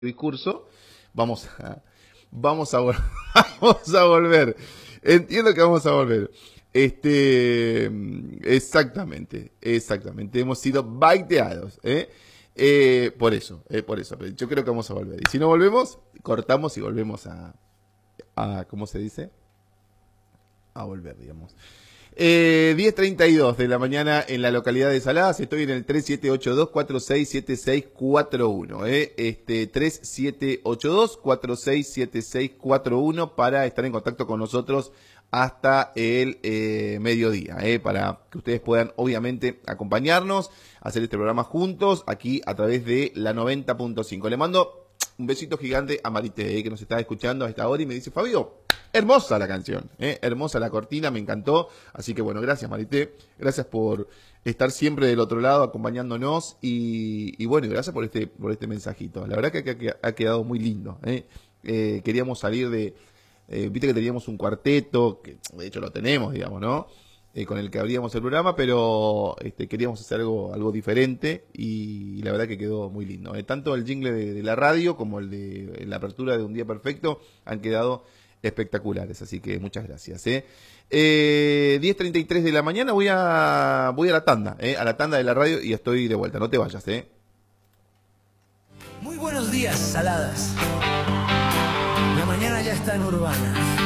discurso, vamos a, vamos a volver. Entiendo que vamos a volver. Exactamente. Hemos sido baiteados, por eso. Yo creo que vamos a volver. Y si no volvemos, cortamos y volvemos a ¿cómo se dice? A volver, digamos. 10:32 de la mañana en la localidad de Saladas. Estoy en el 3782-467641. 3782-467641 para estar en contacto con nosotros hasta el mediodía. Para que ustedes puedan, obviamente, acompañarnos, hacer este programa juntos aquí a través de la 90.5. Le mando un besito gigante a Marité, que nos está escuchando a esta hora y me dice: Fabio, hermosa la canción, hermosa la cortina, me encantó. Así que bueno, gracias Marité, gracias por estar siempre del otro lado acompañándonos y bueno, gracias por este mensajito. La verdad que ha quedado muy lindo. Queríamos salir de, viste que teníamos un cuarteto, que de hecho lo tenemos, digamos, ¿no? Con el que abríamos el programa, pero queríamos hacer algo diferente y la verdad que quedó muy lindo. Tanto el jingle de la radio como el de la apertura de Un Día Perfecto han quedado espectaculares, así que muchas gracias. 10:33 de la mañana voy a la tanda, a la tanda de la radio y estoy de vuelta, no te vayas. Muy buenos días, Saladas. La mañana ya está en Urbana.